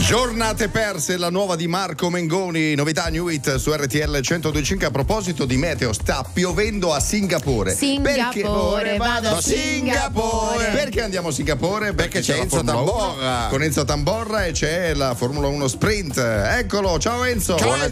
Giornate perse, la nuova di Marco Mengoni, novità New Hit su RTL 102.5. A proposito di meteo, sta piovendo a Singapore. Perché vado a Singapore. Perché andiamo a Singapore? Perché c'è Enzo Tamborra. con Enzo Tamborra e c'è la Formula 1 Sprint. Eccolo, ciao Enzo. Buona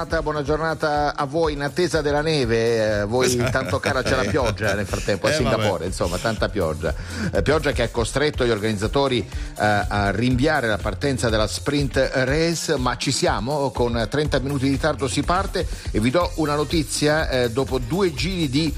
giornata a voi in attesa della neve. Voi tanto cara c'è la pioggia nel frattempo a Singapore, vabbè. insomma, tanta pioggia. Pioggia che ha costretto gli organizzatori a rinviare la partenza della Sprint Race, ma ci siamo, con 30 minuti di ritardo si parte e vi do una notizia: dopo 2 giri di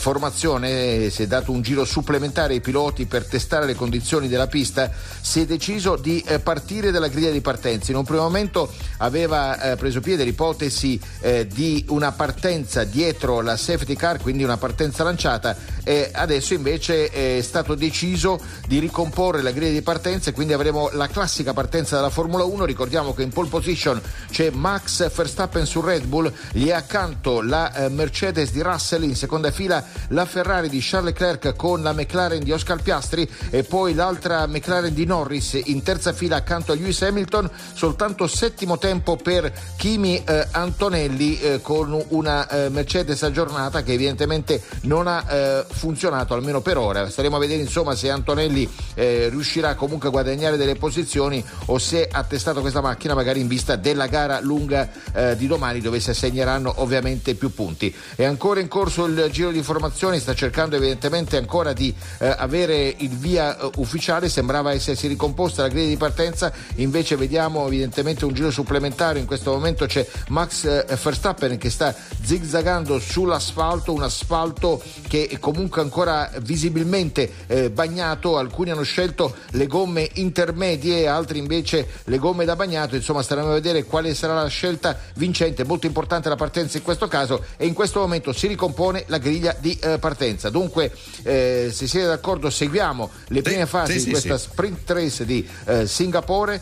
formazione si è dato un giro supplementare ai piloti per testare le condizioni della pista. Si è deciso di partire dalla griglia di partenza. In un primo momento aveva preso piede l'ipotesi di una partenza dietro la safety car, quindi una partenza lanciata, e adesso invece è stato deciso di ricomporre la griglia di partenza e quindi avremo la classica partenza della Formula 1. Ricordiamo che in pole position c'è Max Verstappen su Red Bull, gli è accanto la Mercedes di Russell, in seconda fila la Ferrari di Charles Leclerc con la McLaren di Oscar Piastri e poi l'altra McLaren di Norris in terza fila accanto a Lewis Hamilton. Soltanto settimo tempo per Kimi Antonelli con una Mercedes aggiornata che evidentemente non ha funzionato, almeno per ora. Staremo a vedere insomma se Antonelli riuscirà comunque a guadagnare delle posizioni o se ha testato questa macchina magari in vista della gara lunga di domani, dove si assegneranno ovviamente più punti. È ancora in corso il giro di informazioni, sta cercando evidentemente ancora di avere il via ufficiale. Sembrava essersi ricomposta la griglia di partenza, invece vediamo evidentemente un giro supplementare. In questo momento c'è Max Verstappen che sta zigzagando sull'asfalto, un asfalto che è comunque ancora visibilmente bagnato. Alcuni hanno scelto le gomme intermedie, altri invece le gomme da bagnato. Insomma, staremo a vedere quale sarà la scelta vincente. Molto importante la partenza in questo caso, e in questo momento si ricompone la griglia di partenza. Dunque, se siete d'accordo, seguiamo le prime fasi di questa sprint race di Singapore.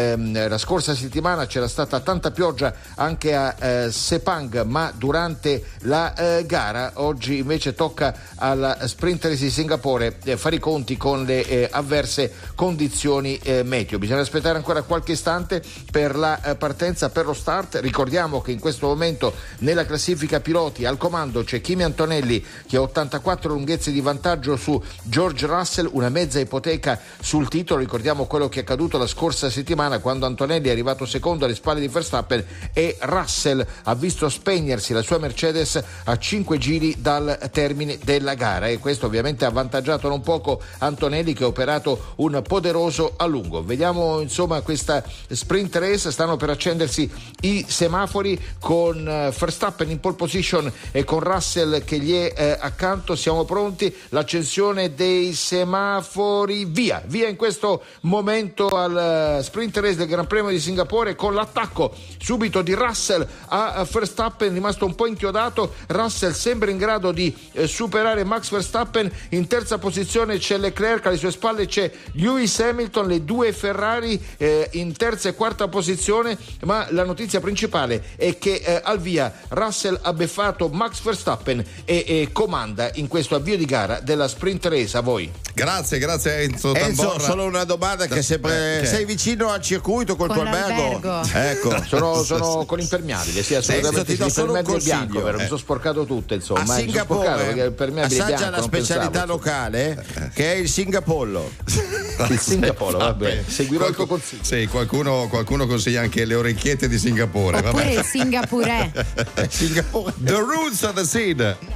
La scorsa settimana c'era stata tanta pioggia anche a Sepang, ma durante la gara. Oggi invece tocca alla sprint race di Singapore fare i conti con le avverse condizioni meteo. Bisogna aspettare ancora qualche istante per la partenza, per lo start. Ricordiamo che in questo momento nella classifica piloti al comando c'è Kimi Antonelli che ha 84 lunghezze di vantaggio su George Russell, una mezza ipoteca sul titolo. Ricordiamo quello che è accaduto la scorsa settimana quando Antonelli è arrivato secondo alle spalle di Verstappen e Russell ha visto spegnersi la sua Mercedes a 5 giri dal termine della gara, e questo ovviamente ha avvantaggiato non poco Antonelli, che ha operato un poderoso a lungo. Vediamo insomma questa sprint race. Stanno per accendersi i semafori con Verstappen in pole position e con Russell che gli è accanto. Siamo pronti, l'accensione dei semafori, via in questo momento al sprint race del Gran Premio di Singapore, con l'attacco subito di Russell a Verstappen, rimasto un po' inchiodato. Russell sembra in grado di superare Max Verstappen. In terza posizione c'è Leclerc, alle sue spalle c'è Lewis Hamilton, le due Ferrari in terza e quarta posizione, ma la notizia principale è che al via Russell ha beffato Max Verstappen e comanda in questo avvio di gara della sprint race. A voi. Grazie Enzo Tamborra. Enzo, solo una domanda, che sempre sei vicino al circuito col tuo albergo? Ecco, sono con impermeabile, sì, assolutamente. Enzo, ti do solo un consiglio. Bianco, però mi sono sporcato tutto, insomma. A Singapore assaggia la specialità locale che è il Singapollo. Il Singapollo, vabbè. Seguirò il tuo consiglio. Sì, qualcuno consiglia anche le orecchiette di Singapore. Oppure vabbè. il Singapore. The Roots of the Seed.